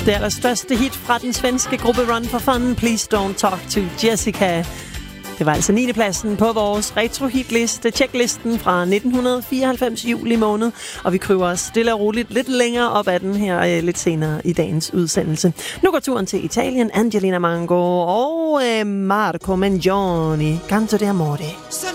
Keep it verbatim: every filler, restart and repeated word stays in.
Det allerstørste hit fra den svenske gruppe Run for Fun, Please Don't Talk to Jessica. Det var altså niende pladsen på vores retro-hitliste, checklisten fra nitten fireoghalvfems juli måned, og vi kryber os stille og roligt lidt længere op ad den her øh, lidt senere i dagens udsendelse. Nu går turen til Italien, Angelina Mango og øh, Marco Mengoni, Canto d'amore.